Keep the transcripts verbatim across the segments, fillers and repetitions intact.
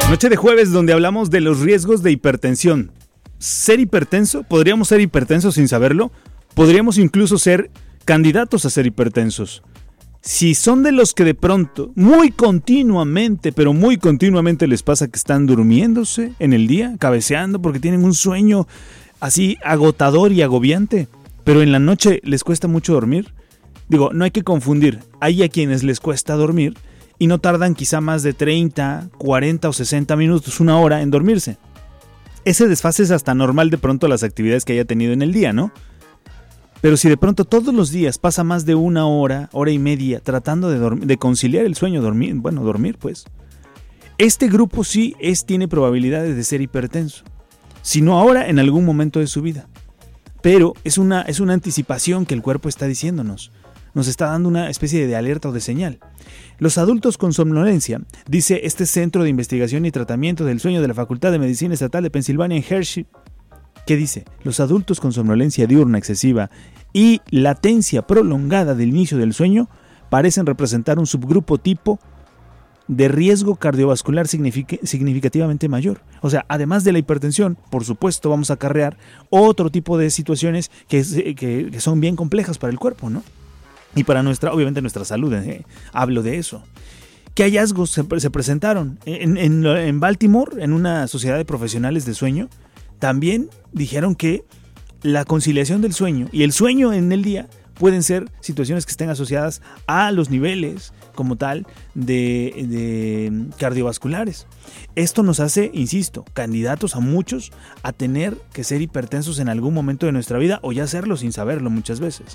Noche de jueves donde hablamos de los riesgos de hipertensión. ¿Ser hipertenso? ¿Podríamos ser hipertensos sin saberlo? ¿Podríamos incluso ser candidatos a ser hipertensos? Si son de los que de pronto, muy continuamente, pero muy continuamente les pasa que están durmiéndose en el día, cabeceando porque tienen un sueño así agotador y agobiante, pero en la noche les cuesta mucho dormir. Digo, no hay que confundir, hay a quienes les cuesta dormir y no tardan quizá más de treinta, cuarenta o sesenta minutos, una hora en dormirse. Ese desfase es hasta normal de pronto las actividades que haya tenido en el día, ¿no? Pero si de pronto todos los días pasa más de una hora, hora y media tratando de, dormir, de conciliar el sueño, dormir, bueno, dormir pues, este grupo sí es, tiene probabilidades de ser hipertenso. Si no ahora, en algún momento de su vida. Pero es una, es una anticipación que el cuerpo está diciéndonos. Nos está dando una especie de alerta o de señal. Los adultos con somnolencia, dice este Centro de Investigación y Tratamiento del Sueño de la Facultad de Medicina Estatal de Pensilvania en Hershey, ¿qué dice? Los adultos con somnolencia diurna excesiva y latencia prolongada del inicio del sueño parecen representar un subgrupo tipo de riesgo cardiovascular signific- significativamente mayor. O sea, además de la hipertensión, por supuesto vamos a acarrear otro tipo de situaciones que, que, que son bien complejas para el cuerpo, ¿no? Y para nuestra, obviamente nuestra salud, ¿eh? Hablo de eso. ¿Qué hallazgos se, se presentaron? En, en, en Baltimore, en una sociedad de profesionales de sueño, también dijeron que la conciliación del sueño y el sueño en el día pueden ser situaciones que estén asociadas a los niveles como tal de, de cardiovasculares. Esto nos hace, insisto, candidatos a muchos a tener que ser hipertensos en algún momento de nuestra vida o ya serlo sin saberlo muchas veces.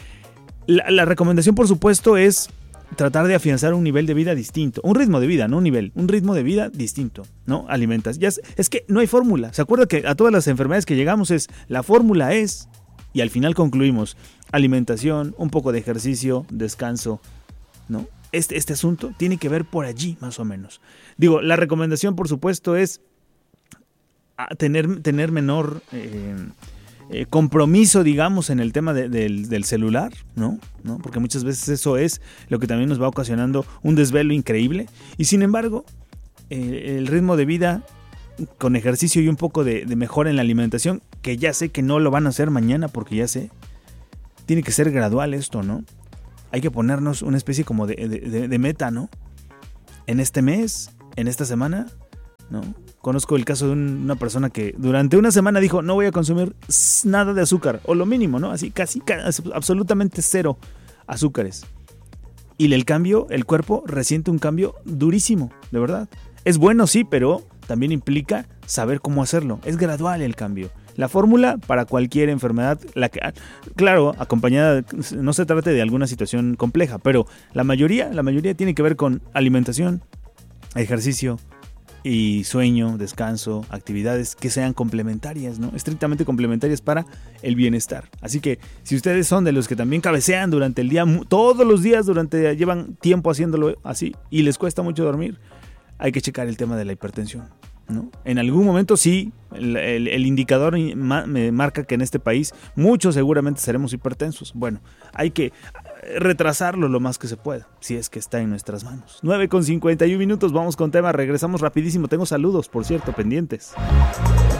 La, la recomendación, por supuesto, es tratar de afianzar un nivel de vida distinto, un ritmo de vida, no un nivel, un ritmo de vida distinto, ¿no? Alimentas. Ya es, es que no hay fórmula. ¿Se acuerda que a todas las enfermedades que llegamos es, la fórmula es, y al final concluimos, alimentación, un poco de ejercicio, descanso, ¿no? Este, este asunto tiene que ver por allí, más o menos. Digo, la recomendación, por supuesto, es tener, tener menor eh, eh, compromiso, digamos, en el tema de, del, del celular, ¿no? ¿no? Porque muchas veces eso es lo que también nos va ocasionando un desvelo increíble. Y sin embargo, eh, el ritmo de vida con ejercicio y un poco de, de mejora en la alimentación, que ya sé que no lo van a hacer mañana porque ya sé, tiene que ser gradual esto, ¿no? Hay que ponernos una especie como de, de, de meta, ¿no? En este mes, en esta semana, ¿no? Conozco el caso de un, una persona que durante una semana dijo, no voy a consumir nada de azúcar, o lo mínimo, ¿no? Así casi, casi absolutamente cero azúcares. Y el cambio, el cuerpo resiente un cambio durísimo, de verdad. Es bueno, sí, pero también implica saber cómo hacerlo. Es gradual el cambio. La fórmula para cualquier enfermedad, la que, claro, acompañada, no se trate de alguna situación compleja, pero la mayoría, la mayoría tiene que ver con alimentación, ejercicio y sueño, descanso, actividades que sean complementarias, ¿no? Estrictamente complementarias para el bienestar. Así que si ustedes son de los que también cabecean durante el día, todos los días, durante llevan tiempo haciéndolo así y les cuesta mucho dormir, hay que checar el tema de la hipertensión, ¿no? En algún momento sí, el, el, el indicador ma, me marca que en este país muchos seguramente seremos hipertensos. Bueno, hay que retrasarlo lo más que se pueda, si es que está en nuestras manos. nueve con cincuenta y uno minutos, vamos con tema, regresamos rapidísimo. Tengo saludos, por cierto, pendientes.